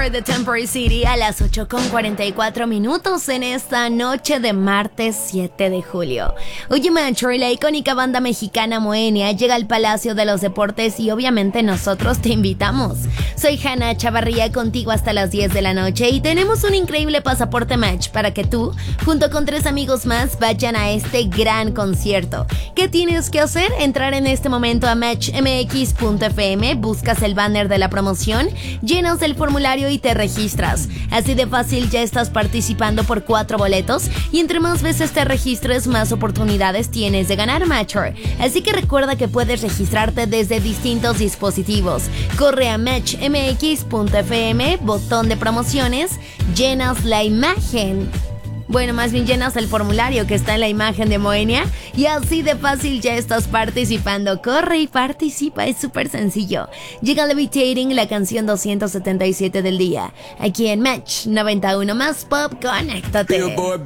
Matchmaker de Temporary City a las 8:44 en esta noche de martes 7 de julio. Oye, Matcher, la icónica banda mexicana Moenia llega al Palacio de los Deportes y obviamente nosotros te invitamos. Soy Hanna Chavarría, contigo hasta las 10 de la noche y tenemos un increíble pasaporte Match para que tú, junto con 3 amigos más, vayan a este gran concierto. ¿Qué tienes que hacer? Entrar en este momento a matchmx.fm, buscas el banner de la promoción, llenas el formulario y te registras. Así de fácil ya estás participando por 4 boletos y entre más veces te registres, más oportunidades tienes de ganar, Matcher. Así que recuerda que puedes registrarte desde distintos dispositivos. Corre a matchmx.fm, botón de promociones, llenas la imagen. Bueno, más bien llenas el formulario que está en la imagen de Moenia y así de fácil ya estás participando. Corre y participa, es súper sencillo. Llega Levitating, la canción 277 del día, aquí en Match 91 más Pop, conéctate. Billboard